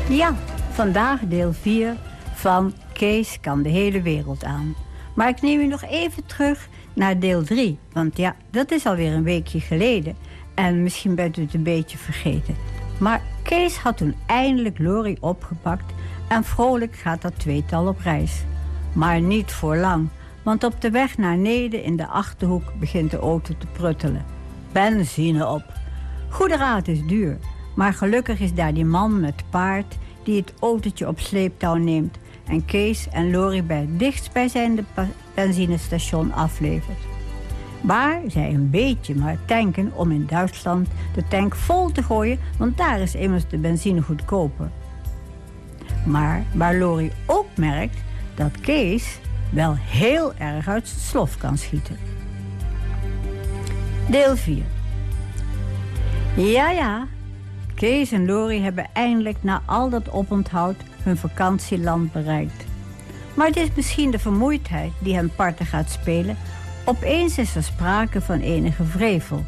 Ja, vandaag deel 4 van Kees kan de hele wereld aan. Maar ik neem u nog even terug naar deel 3. Want ja, dat is alweer een weekje geleden. En misschien bent u het een beetje vergeten. Maar Kees had toen eindelijk Lori opgepakt. En vrolijk gaat dat tweetal op reis. Maar niet voor lang. Want op de weg naar Neede in de Achterhoek begint de auto te pruttelen. Benzine op. Goede raad is duur. Maar gelukkig is daar die man met paard die het autootje op sleeptouw neemt en Kees en Lori bij het dichtstbijzijnde benzinestation aflevert. Waar zij een beetje maar tanken om in Duitsland de tank vol te gooien, want daar is immers de benzine goedkoper. Maar waar Lori ook merkt dat Kees wel heel erg uit zijn slof kan schieten. Deel 4. Ja. Kees en Lori hebben eindelijk na al dat oponthoud hun vakantieland bereikt. Maar het is misschien de vermoeidheid die hen parten gaat spelen. Opeens is er sprake van enige vrevel.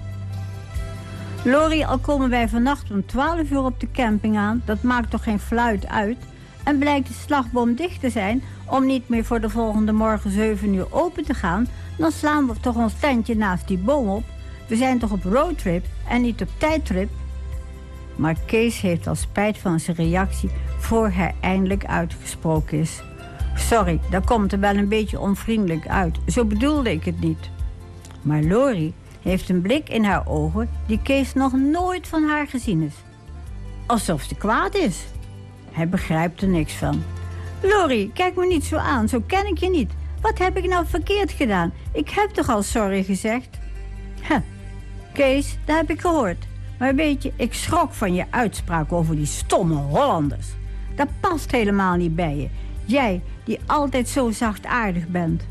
Lori, al komen wij vannacht om 12 uur op de camping aan, dat maakt toch geen fluit uit? En blijkt de slagboom dicht te zijn om niet meer voor de volgende morgen 7 uur open te gaan, dan slaan we toch ons tentje naast die boom op. We zijn toch op roadtrip en niet op tijdtrip? Maar Kees heeft al spijt van zijn reactie voor hij eindelijk uitgesproken is. Sorry, dat komt er wel een beetje onvriendelijk uit. Zo bedoelde ik het niet. Maar Lori heeft een blik in haar ogen die Kees nog nooit van haar gezien is. Alsof ze kwaad is. Hij begrijpt er niks van. Lori, kijk me niet zo aan, zo ken ik je niet. Wat heb ik nou verkeerd gedaan? Ik heb toch al sorry gezegd? Kees, dat heb ik gehoord. Maar weet je, ik schrok van je uitspraak over die stomme Hollanders. Dat past helemaal niet bij je. Jij, die altijd zo zachtaardig bent.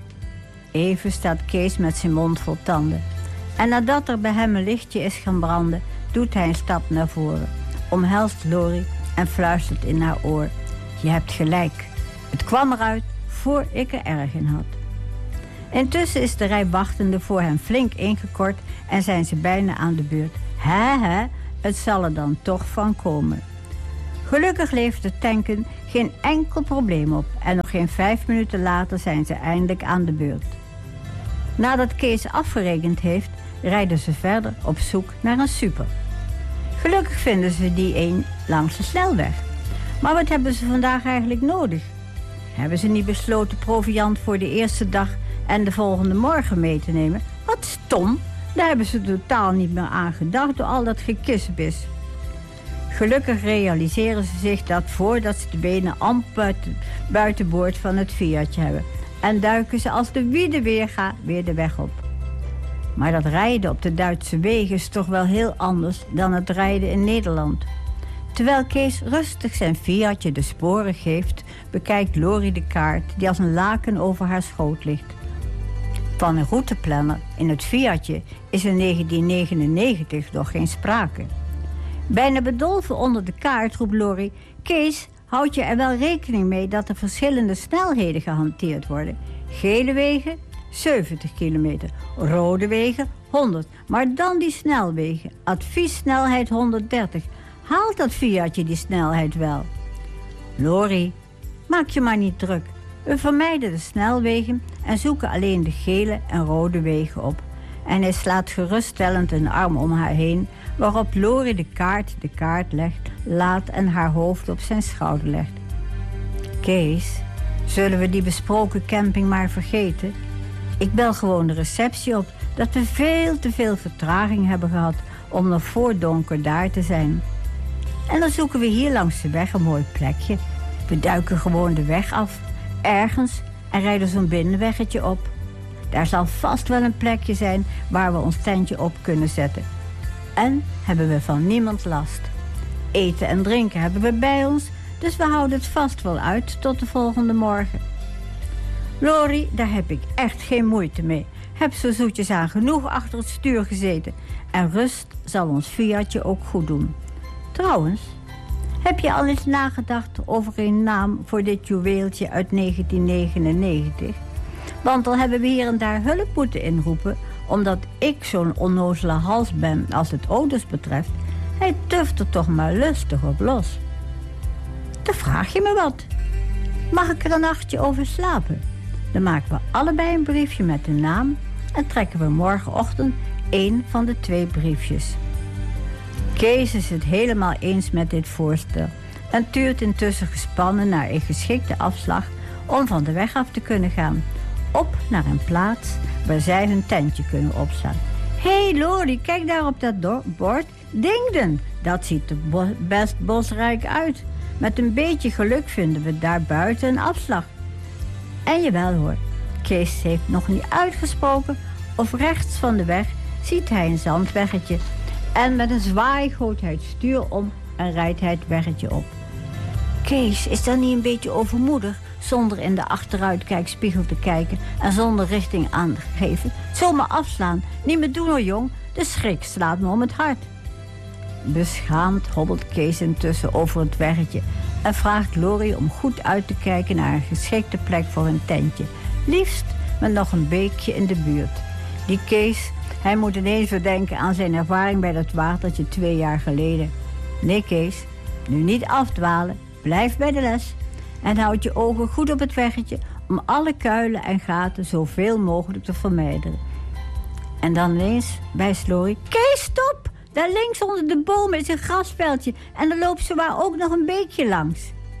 Even staat Kees met zijn mond vol tanden. En nadat er bij hem een lichtje is gaan branden, doet hij een stap naar voren. Omhelst Lori en fluistert in haar oor. Je hebt gelijk. Het kwam eruit voor ik er erg in had. Intussen is de rij wachtende voor hem flink ingekort en zijn ze bijna aan de beurt. Het zal er dan toch van komen. Gelukkig levert het tanken geen enkel probleem op en nog geen 5 minuten later zijn ze eindelijk aan de beurt. Nadat Kees afgerekend heeft, rijden ze verder op zoek naar een super. Gelukkig vinden ze die een langs de snelweg. Maar wat hebben ze vandaag eigenlijk nodig? Hebben ze niet besloten proviand voor de eerste dag en de volgende morgen mee te nemen? Wat stom! Daar hebben ze totaal niet meer aan gedacht door al dat gekissebis. Gelukkig realiseren ze zich dat voordat ze de benen amper buitenboord van het Fiatje hebben. En duiken ze als de wiede weerga weer de weg op. Maar dat rijden op de Duitse wegen is toch wel heel anders dan het rijden in Nederland. Terwijl Kees rustig zijn Fiatje de sporen geeft, bekijkt Lori de kaart die als een laken over haar schoot ligt. Van een routeplanner in het Fiatje is in 1999 nog geen sprake. Bijna bedolven onder de kaart roept Lori: Kees, houd je er wel rekening mee dat er verschillende snelheden gehanteerd worden? Gele wegen 70 kilometer, rode wegen 100. Maar dan die snelwegen, adviessnelheid 130. Haalt dat Fiatje die snelheid wel? Lori, maak je maar niet druk. We vermijden de snelwegen en zoeken alleen de gele en rode wegen op. En hij slaat geruststellend een arm om haar heen, waarop Lori de kaart legt, laat en haar hoofd op zijn schouder legt. Kees, zullen we die besproken camping maar vergeten? Ik bel gewoon de receptie op dat we veel te veel vertraging hebben gehad om nog voor donker daar te zijn. En dan zoeken we hier langs de weg een mooi plekje. We duiken gewoon de weg af, ergens, en rijden zo'n binnenweggetje op. Daar zal vast wel een plekje zijn waar we ons tentje op kunnen zetten. En hebben we van niemand last. Eten en drinken hebben we bij ons, dus we houden het vast wel uit tot de volgende morgen. Lori, daar heb ik echt geen moeite mee. Heb zo zoetjes aan genoeg achter het stuur gezeten. En rust zal ons Fiatje ook goed doen. Trouwens, heb je al eens nagedacht over een naam voor dit juweeltje uit 1999? Want al hebben we hier en daar hulp moeten inroepen, omdat ik zo'n onnozele hals ben als het auto's betreft. Hij tuft er toch maar lustig op los. Dan vraag je me wat. Mag ik er een nachtje over slapen? Dan maken we allebei een briefje met de naam en trekken we morgenochtend 1 van de 2 briefjes. Kees is het helemaal eens met dit voorstel en tuurt intussen gespannen naar een geschikte afslag om van de weg af te kunnen gaan. Op naar een plaats waar zij hun tentje kunnen opslaan. Hé Lori, kijk daar op dat bord. Dingden, dat ziet er best bosrijk uit. Met een beetje geluk vinden we daar buiten een afslag. En jawel hoor, Kees heeft nog niet uitgesproken of rechts van de weg ziet hij een zandweggetje. En met een zwaai gooit hij het stuur om en rijdt hij het weggetje op. Kees, is dat niet een beetje overmoedig zonder in de achteruitkijkspiegel te kijken en zonder richting aan te geven? Zomaar afslaan, niet meer doen hoor jong, de schrik slaat me om het hart. Beschaamd hobbelt Kees intussen over het weggetje en vraagt Lori om goed uit te kijken naar een geschikte plek voor een tentje. Liefst met nog een beekje in de buurt. Die Kees, hij moet ineens weer denken aan zijn ervaring bij dat watertje 2 jaar geleden. Nee Kees, nu niet afdwalen, blijf bij de les. En houd je ogen goed op het weggetje om alle kuilen en gaten zoveel mogelijk te vermijden. En dan ineens wijst Lori, Kees stop! Daar links onder de boom is een grasveldje en er loopt zowaar ook nog een beekje langs.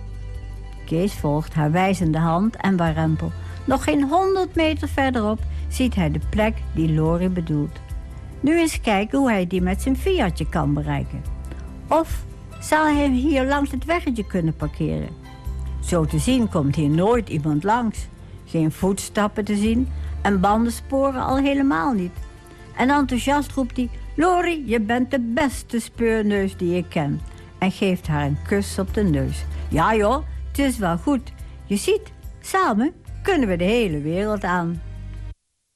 Kees volgt haar wijzende hand en warempel. Nog geen 100 meter verderop ziet hij de plek die Lori bedoelt. Nu eens kijken hoe hij die met zijn Fiatje kan bereiken. Of zal hij hier langs het weggetje kunnen parkeren? Zo te zien komt hier nooit iemand langs. Geen voetstappen te zien en bandensporen al helemaal niet. En enthousiast roept hij, Lori, je bent de beste speurneus die ik ken. En geeft haar een kus op de neus. Ja joh, het is wel goed. Je ziet, samen kunnen we de hele wereld aan.